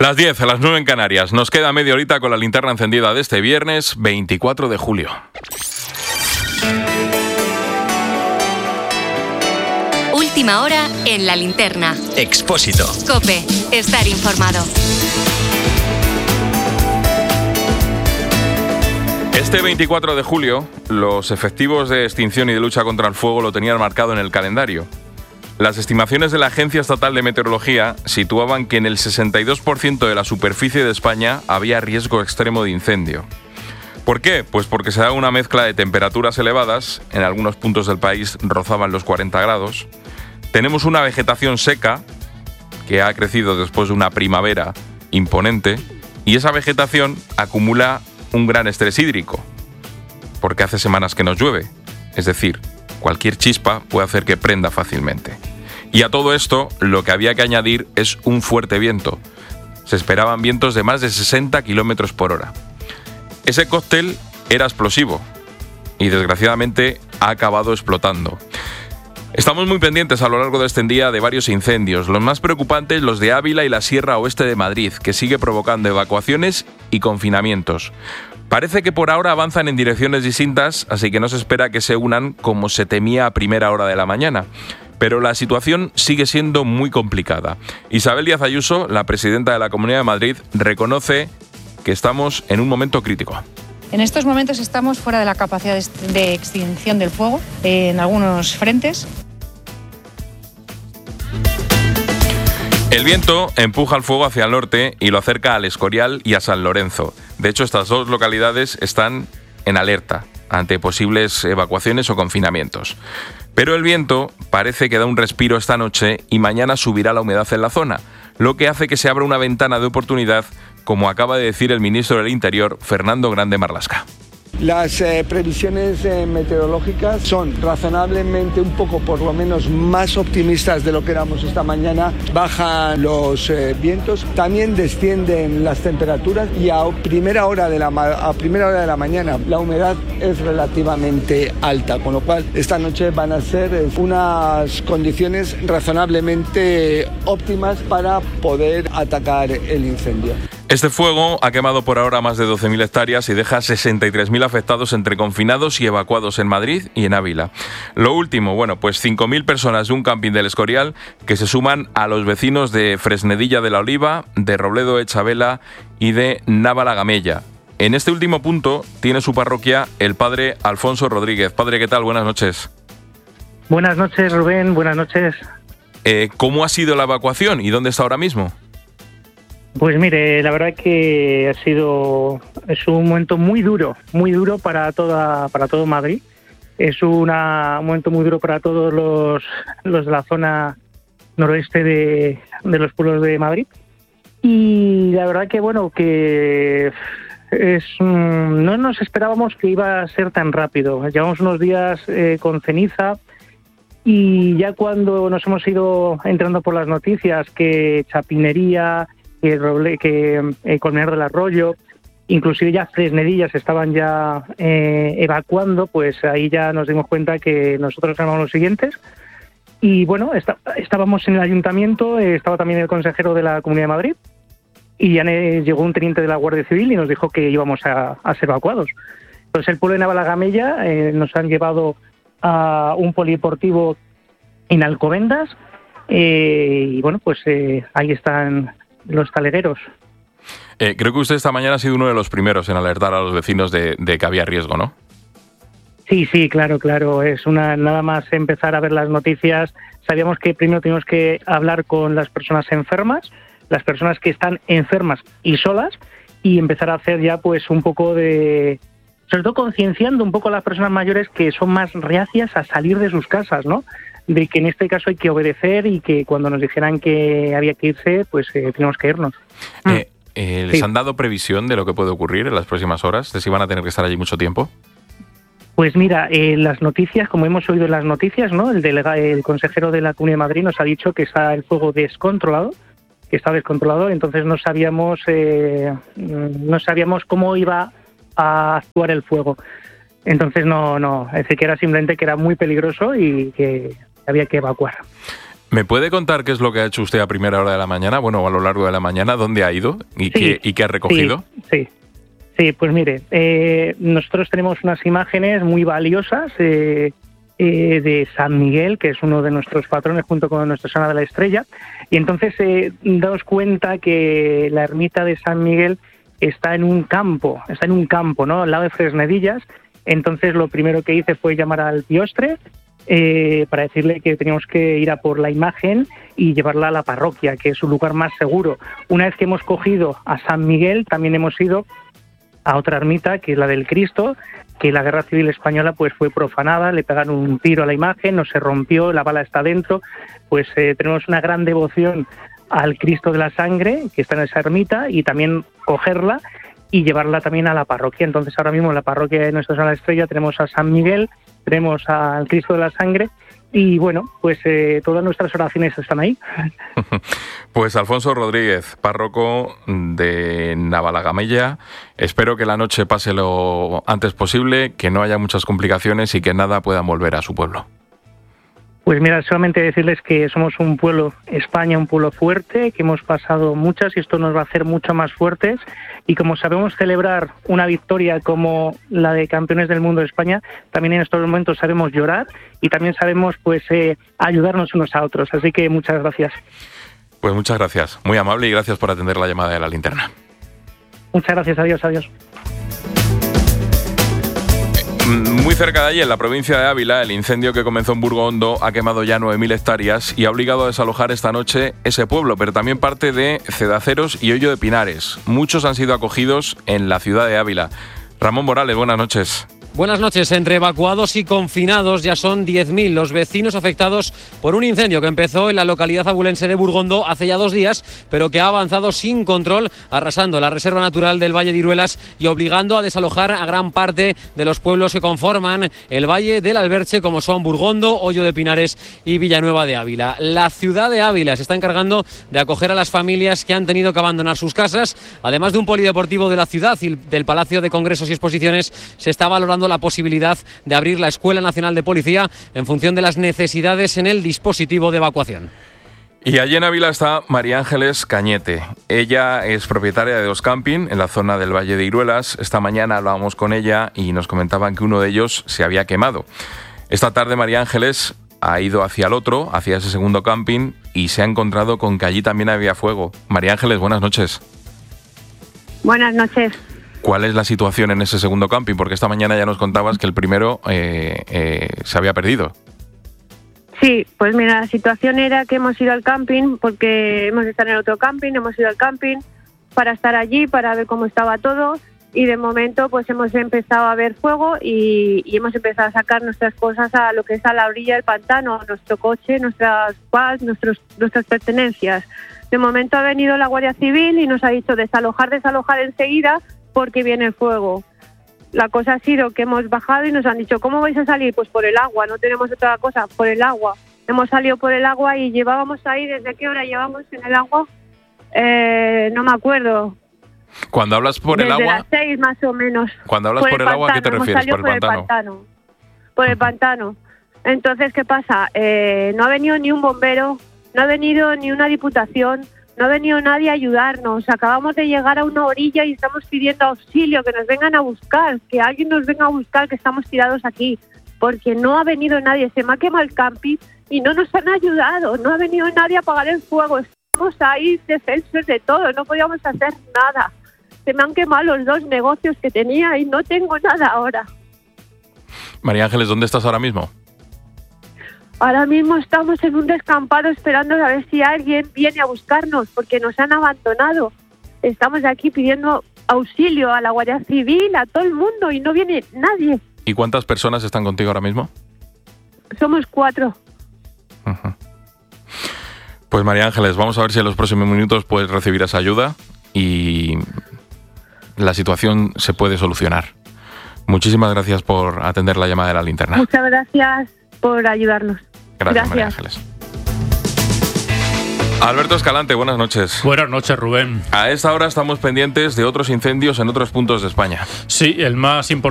Las 10, a las 9 en Canarias. Nos queda media horita con la linterna encendida de este viernes 24 de julio. Última hora en la linterna. Expósito. COPE. Estar informado. Este 24 de julio, los efectivos de extinción y de lucha contra el fuego lo tenían marcado en el calendario. Las estimaciones de la Agencia Estatal de Meteorología situaban que en el 62% de la superficie de España había riesgo extremo de incendio. ¿Por qué? Pues porque se da una mezcla de temperaturas elevadas, en algunos puntos del país rozaban los 40 grados. Tenemos una vegetación seca, que ha crecido después de una primavera imponente, y esa vegetación acumula un gran estrés hídrico, porque hace semanas que nos llueve. Es decir, cualquier chispa puede hacer que prenda fácilmente. Y a todo esto, lo que había que añadir es un fuerte viento. Se esperaban vientos de más de 60 kilómetros por hora. Ese cóctel era explosivo y desgraciadamente ha acabado explotando. Estamos muy pendientes a lo largo de este día de varios incendios, los más preocupantes los de Ávila y la Sierra Oeste de Madrid, que sigue provocando evacuaciones y confinamientos. Parece que por ahora avanzan en direcciones distintas, así que no se espera que se unan como se temía a primera hora de la mañana. Pero la situación sigue siendo muy complicada. Isabel Díaz Ayuso, la presidenta de la Comunidad de Madrid, reconoce que estamos en un momento crítico. En estos momentos estamos fuera de la capacidad de extinción del fuego en algunos frentes. El viento empuja el fuego hacia el norte y lo acerca al Escorial y a San Lorenzo. De hecho, estas dos localidades están en alerta ante posibles evacuaciones o confinamientos. Pero el viento parece que da un respiro esta noche y mañana subirá la humedad en la zona, lo que hace que se abra una ventana de oportunidad, como acaba de decir el ministro del Interior, Fernando Grande Marlaska. Las previsiones meteorológicas son razonablemente un poco, por lo menos, más optimistas de lo que éramos esta mañana. Bajan los vientos, también descienden las temperaturas y a primera hora de la mañana la humedad es relativamente alta, con lo cual esta noche van a ser unas condiciones razonablemente óptimas para poder atacar el incendio. Este fuego ha quemado por ahora más de 12.000 hectáreas y deja 63.000 afectados entre confinados y evacuados en Madrid y en Ávila. Lo último, pues 5.000 personas de un camping del Escorial que se suman a los vecinos de Fresnedilla de la Oliva, de Robledo de Chabela y de Navalagamella. En este último punto tiene su parroquia el padre Alfonso Rodríguez. Padre, ¿qué tal? Buenas noches. Buenas noches, Rubén. Buenas noches. ¿Cómo ha sido la evacuación y dónde está ahora mismo? Pues mire, la verdad que es un momento muy duro para todo Madrid. Es un momento muy duro para todos los de la zona noroeste de los pueblos de Madrid. Y la verdad que no nos esperábamos que iba a ser tan rápido. Llevamos unos días con ceniza y ya cuando nos hemos ido entrando por las noticias que Chapinería, que Colmenar del Arroyo, inclusive ya Fresnedillas estaban ya evacuando, pues ahí ya nos dimos cuenta que nosotros éramos los siguientes. Y estábamos en el ayuntamiento, estaba también el consejero de la Comunidad de Madrid, y ya llegó un teniente de la Guardia Civil y nos dijo que íbamos a ser evacuados. Entonces el pueblo de Navalagamella nos han llevado a un polideportivo en Alcobendas, y ahí están los talegueros. Creo que usted esta mañana ha sido uno de los primeros en alertar a los vecinos de que había riesgo, ¿no? Sí, claro. Es nada más empezar a ver las noticias. Sabíamos que primero teníamos que hablar con las personas enfermas, las personas que están enfermas y solas, y empezar a hacer ya un poco de... Sobre todo concienciando un poco a las personas mayores que son más reacias a salir de sus casas, ¿no? De que en este caso hay que obedecer y que cuando nos dijeran que había que irse, teníamos que irnos. ¿Les han dado previsión de lo que puede ocurrir en las próximas horas? ¿De si van a tener que estar allí mucho tiempo? Pues mira, las noticias, como hemos oído en las noticias, ¿no? El consejero de la Comunidad de Madrid nos ha dicho que está el fuego descontrolado, entonces no sabíamos cómo iba a actuar el fuego. Entonces no, es decir, que era simplemente que era muy peligroso y que había que evacuar. ¿Me puede contar qué es lo que ha hecho usted a primera hora de la mañana? Bueno, a lo largo de la mañana, ¿dónde ha ido y qué ha recogido? Sí, pues mire, nosotros tenemos unas imágenes muy valiosas de San Miguel, que es uno de nuestros patrones junto con Nuestra Señora de la Estrella, y entonces daos cuenta que la ermita de San Miguel está en un campo, ¿no?, al lado de Fresnedillas. Entonces lo primero que hice fue llamar al piostre para decirle que teníamos que ir a por la imagen y llevarla a la parroquia, que es su lugar más seguro. Una vez que hemos cogido a San Miguel, también hemos ido a otra ermita, que es la del Cristo, que en la Guerra Civil Española pues fue profanada, le pegaron un tiro a la imagen, no se rompió, la bala está dentro. Pues tenemos una gran devoción al Cristo de la Sangre, que está en esa ermita, y también cogerla y llevarla también a la parroquia. Entonces ahora mismo en la parroquia de Nuestra Señora de la Estrella tenemos a San Miguel, tenemos al Cristo de la Sangre, y bueno, pues todas nuestras oraciones están ahí. Pues Alfonso Rodríguez, párroco de Navalagamella, espero que la noche pase lo antes posible, que no haya muchas complicaciones y que nada pueda volver a su pueblo. Pues mira, solamente decirles que somos un pueblo, España, un pueblo fuerte, que hemos pasado muchas y esto nos va a hacer mucho más fuertes. Y como sabemos celebrar una victoria como la de campeones del mundo de España, también en estos momentos sabemos llorar y también sabemos pues ayudarnos unos a otros. Así que muchas gracias. Pues muchas gracias, muy amable, y gracias por atender la llamada de La Linterna. Muchas gracias, adiós. Muy cerca de allí, en la provincia de Ávila, el incendio que comenzó en Burgo Hondo ha quemado ya 9.000 hectáreas y ha obligado a desalojar esta noche ese pueblo, pero también parte de Cedaceros y Hoyo de Pinares. Muchos han sido acogidos en la ciudad de Ávila. Ramón Morales, buenas noches. Buenas noches. Entre evacuados y confinados ya son 10.000 los vecinos afectados por un incendio que empezó en la localidad abulense de Burgondo hace ya 2 días, pero que ha avanzado sin control, arrasando la reserva natural del Valle de Iruelas y obligando a desalojar a gran parte de los pueblos que conforman el Valle del Alberche, como son Burgondo, Hoyo de Pinares y Villanueva de Ávila. La ciudad de Ávila se está encargando de acoger a las familias que han tenido que abandonar sus casas. Además de un polideportivo de la ciudad y del Palacio de Congresos y Exposiciones, se está valorando la posibilidad de abrir la Escuela Nacional de Policía en función de las necesidades en el dispositivo de evacuación. Y allí en Ávila está María Ángeles Cañete. Ella es propietaria de 2 camping en la zona del Valle de Iruelas. Esta mañana hablábamos con ella y nos comentaban que uno de ellos se había quemado. Esta tarde María Ángeles ha ido hacia el otro, hacia ese segundo camping, y se ha encontrado con que allí también había fuego. María Ángeles, buenas noches. Buenas noches. ¿Cuál es la situación en ese segundo camping? Porque esta mañana ya nos contabas que el primero se había perdido. Sí, pues mira, la situación era que hemos ido al camping, porque hemos estado en el otro camping, hemos ido al camping para estar allí, para ver cómo estaba todo, y de momento pues hemos empezado a ver fuego y hemos empezado a sacar nuestras cosas a lo que es a la orilla del pantano, nuestro coche, nuestras nuestras pertenencias. De momento ha venido la Guardia Civil y nos ha dicho desalojar enseguida, porque viene el fuego. La cosa ha sido que hemos bajado y nos han dicho, ¿cómo vais a salir? Pues por el agua, no tenemos otra cosa, por el agua. Hemos salido por el agua y llevábamos ahí, ¿desde qué hora llevamos en el agua? No me acuerdo. Cuando hablas por desde el agua... las 6 más o menos. Cuando hablas por el agua, ¿a qué te refieres? ¿Por el pantano? Por el pantano. Entonces, ¿qué pasa? No ha venido ni un bombero, no ha venido ni una diputación, no ha venido nadie a ayudarnos. Acabamos de llegar a una orilla y estamos pidiendo auxilio, que nos vengan a buscar, que alguien nos venga a buscar, que estamos tirados aquí, porque no ha venido nadie. Se me ha quemado el camping y no nos han ayudado, no ha venido nadie a apagar el fuego. Estamos ahí defensos de todo, no podíamos hacer nada. Se me han quemado los 2 negocios que tenía y no tengo nada ahora. María Ángeles, ¿dónde estás ahora mismo? Ahora mismo estamos en un descampado esperando a ver si alguien viene a buscarnos, porque nos han abandonado. Estamos aquí pidiendo auxilio a la Guardia Civil, a todo el mundo, y no viene nadie. ¿Y cuántas personas están contigo ahora mismo? Somos 4. Uh-huh. Pues María Ángeles, vamos a ver si en los próximos minutos puedes recibir esa ayuda y la situación se puede solucionar. Muchísimas gracias por atender la llamada de La Linterna. Muchas gracias por ayudarnos. Gracias. María Ángeles. Alberto Escalante, buenas noches. Buenas noches, Rubén. A esta hora estamos pendientes de otros incendios en otros puntos de España. Sí, el más importante